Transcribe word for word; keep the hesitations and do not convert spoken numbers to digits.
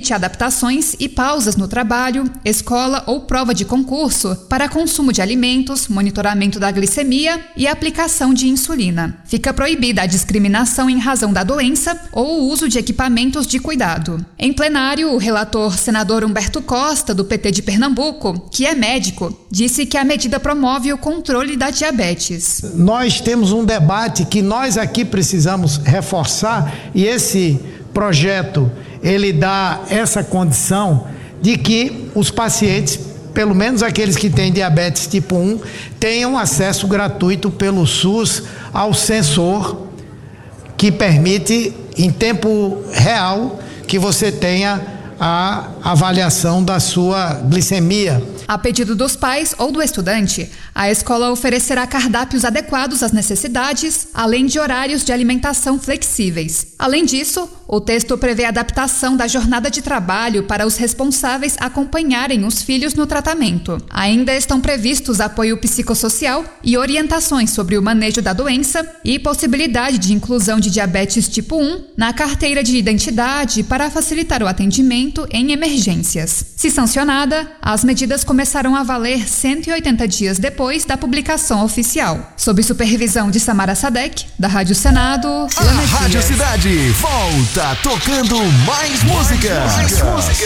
permite adaptações e pausas no trabalho, escola ou prova de concurso para consumo de alimentos, monitoramento da glicemia e aplicação de insulina. Fica proibida a discriminação em razão da doença ou o uso de equipamentos de cuidado. Em plenário, o relator senador Humberto Costa, do P T de Pernambuco, que é médico, disse que a medida promove o controle da diabetes. Nós temos um debate que nós aqui precisamos reforçar, e esse projeto ele dá essa condição de que os pacientes, pelo menos aqueles que têm diabetes tipo um, tenham acesso gratuito pelo SUS ao sensor que permite em tempo real que você tenha a avaliação da sua glicemia. A pedido dos pais ou do estudante, a escola oferecerá cardápios adequados às necessidades, além de horários de alimentação flexíveis. Além disso, o texto prevê adaptação da jornada de trabalho para os responsáveis acompanharem os filhos no tratamento. Ainda estão previstos apoio psicossocial e orientações sobre o manejo da doença e possibilidade de inclusão de diabetes tipo um na carteira de identidade para facilitar o atendimento em emergências. Se sancionada, as medidas começarão a valer cento e oitenta dias depois da publicação oficial. Sob supervisão de Samara Sadek, da Rádio Senado, a Rádio Cidade volta tocando mais música. Mais música.